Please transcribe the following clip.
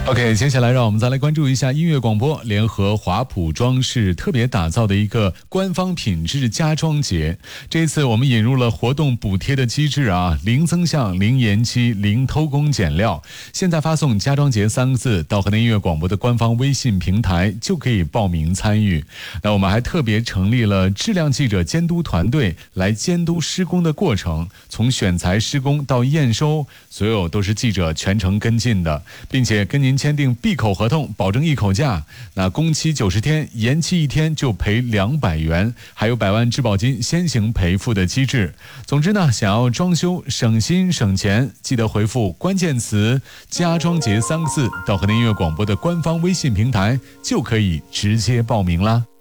OK， 接下来让我们再来关注一下音乐广播联合华普装饰特别打造的一个官方品质家装节。这一次我们引入了活动补贴的机制啊，零增项、零延期、零偷工减料。现在发送家装节3个字到河南音乐广播的官方微信平台就可以报名参与。那我们还特别成立了质量记者监督团队来监督施工的过程，从选材施工到验收，所有都是记者全程跟进的，并且跟您签订闭口合同，保证一口价。那工期90天，延期1天就赔200元，还有100万质保金先行赔付的机制。总之呢，想要装修省心省钱，记得回复关键词家装节3个字到河南音乐广播的官方微信平台，就可以直接报名啦。